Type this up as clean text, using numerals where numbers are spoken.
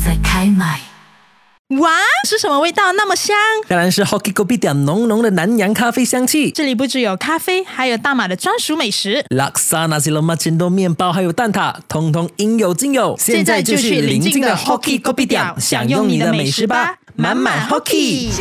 在开买。 哇，是什么味道那么香？ 当然是 Hoki Kopi 点浓浓的南洋咖啡香气。 这里不只有咖啡，还有大马的专属美食， 拉萨、nasi lemak、煎豆面包还有蛋挞，通通应有尽有。 现在就去邻近的 Hoki Kopi 点享用你的美食吧，满满 Hoki。